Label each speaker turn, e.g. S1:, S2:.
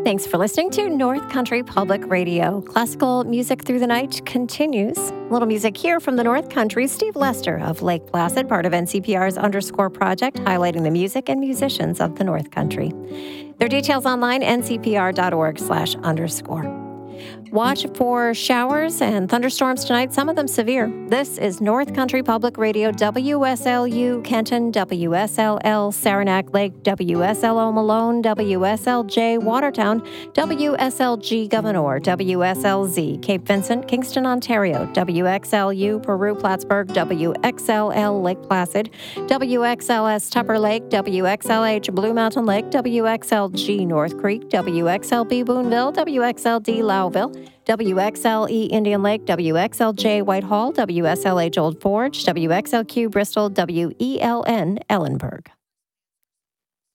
S1: Thanks for listening to North Country Public Radio. Classical music through the night continues. A little music here from the North Country. Steve Lester of Lake Placid, part of NCPR's Underscore project, highlighting the music and musicians of the North Country. Their details online, ncpr.org/underscore. Watch for showers and thunderstorms tonight, some of them severe. This is North Country Public Radio, WSLU Kenton, WSLL Saranac Lake, WSLO Malone, WSLJ Watertown, WSLG Gouverneur, WSLZ Cape Vincent, Kingston, Ontario, WXLU Peru Plattsburgh, WXLL Lake Placid, WXLS Tupper Lake, WXLH Blue Mountain Lake, WXLG North Creek, WXLB Boonville, WXLD Lowville, WXLE Indian Lake, WXLJ Whitehall, WSLH Old Forge, WXLQ Bristol, WELN Ellenburg.